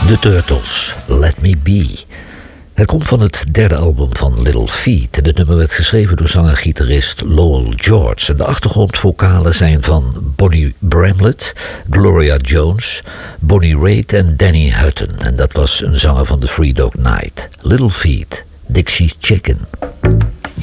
The Turtles, Let Me Be. Het komt van het derde album van Little Feat. En het nummer werd geschreven door zanger-gitarist Lowell George. En de achtergrondvokalen zijn van Bonnie Bramlett, Gloria Jones, Bonnie Raitt en Danny Hutton. En dat was een zanger van The Three Dog Night. Little Feat, Dixie's Chicken.